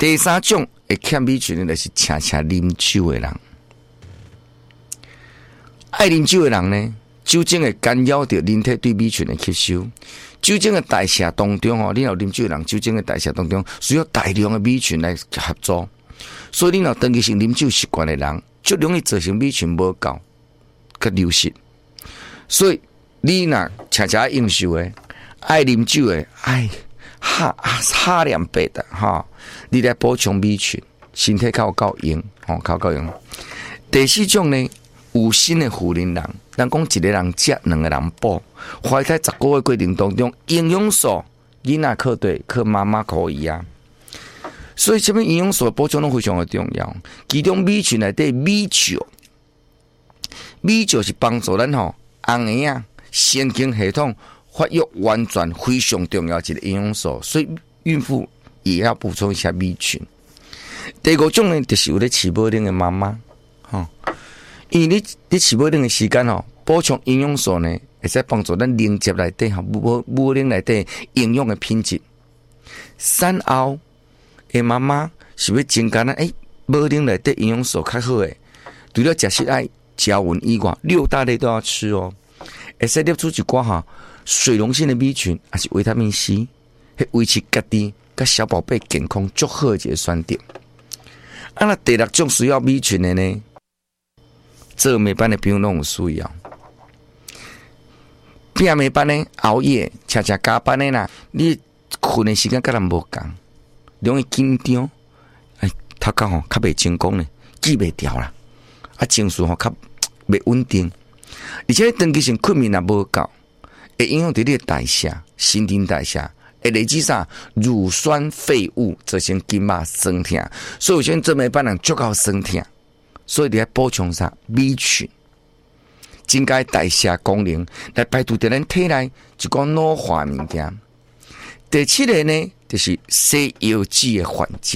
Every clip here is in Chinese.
第三种会欠B群的，就是常常啉酒的人。爱啉酒的人呢，酒精会干扰到人体对 B 群的吸收。酒精的代谢当中你有啉酒的人，酒精的代谢当中需要大量的 B 群来合作，所以你有长期性啉酒习惯的人，就容易造成 B 群不够，佮流失。所以你若常常应酬的，爱啉酒的，爱哈量白的哈，你来补充 B 群，身体较够用，较够用。第四种呢，有心的妇人人，咱讲一个人食，两个人补。怀胎10个月过程当中，营养素囡仔靠对，靠妈妈可以啊。所以这边营养素的补充都非常的重要。其中 B 群内底 B 九是帮助咱红婴仔神经系统发育完全非常重要一个营养素，所以孕妇也要补充一下 B 群。第五种呢，就是有咧饲母乳的妈妈，因为你饲母乳的时间补充营养素呢，会使帮助咱凝结内底母乳内底营养的品质。产后的妈妈是要增加母乳内底营养素较好的，除了食食爱加稳以外，6大类都要吃哦。会使摄取一寡水溶性的 B 群，还是维他命 C， 去维持家己甲小宝贝健康足好的一个选择。那第6种需要 B 群的呢，做暝班的朋友拢有需要。拼暝班的熬夜、常常加班的啦，你困的时间甲人无共，容易紧张，头壳较袂成功呢，记袂掉啦，情绪较袂稳定，而且长期性困眠也无够，会影响到你的代谢、新陈代谢，会累积乳酸废物，造成筋肉酸痛，所以有些做暝班人足够酸痛，所以你要补充B 群。增加代谢功能，来排除掉咱体内一个老化物件。第7个呢，就是西药剂的患者，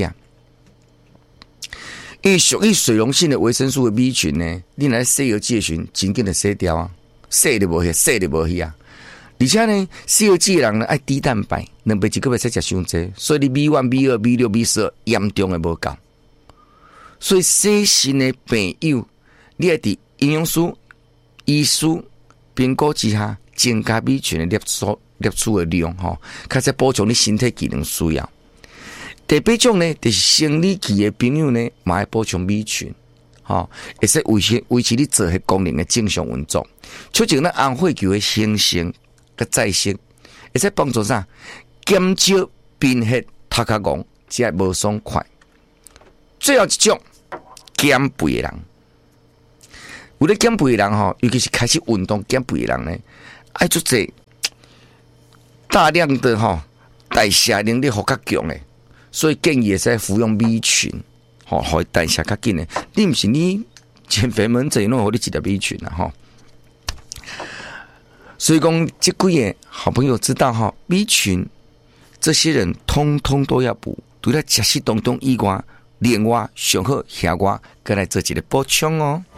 因为属于水溶性的维生素的 B 群呢，你来西药剂的时候，真紧就洗掉啊，洗就无去，洗就无去啊。而且呢，西药剂的人呢爱低蛋白，两杯一个月才食伤济，所以你 B1、B2、B6、B12严重的无够。所以细心的朋友，你要伫营养师、医师评估之下，增加 B 群的摄取的量，开始补充你身体机能需要。第8种呢，就是生理期的朋友呢，嘛要补充 B 群，会使维持你做血功能的正常运作，促进咱红血球的形成跟再生，会使帮助减少贫血、头壳戆、才无爽快。最后一种减肥的人。有咧减肥的人尤其是开始运动减肥的人呢，爱做这大量的代谢能力较强的，所以建议会使服用 B 群，互代谢较紧的。你毋是你减肥门诊拢互你一粒 B 群啊所以讲，这几个好朋友知道B 群，这些人通通都要补，除了食食当中以外，另外上好下外，再来做一个补充哦。